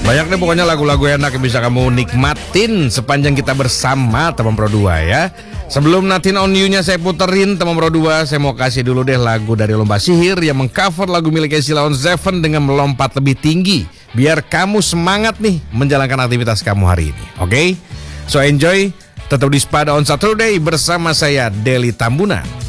Banyak deh pokoknya lagu-lagu enak yang bisa kamu nikmatin sepanjang kita bersama teman Pro 2 ya. Sebelum Nothing on You-nya saya puterin teman Pro 2, saya mau kasih dulu deh lagu dari Lomba Sihir yang mengcover lagu milik Sheila on 7 dengan melompat lebih tinggi. Biar kamu semangat nih menjalankan aktivitas kamu hari ini. Oke? So enjoy, tetap di Spada on Saturday bersama saya Deli Tambunan.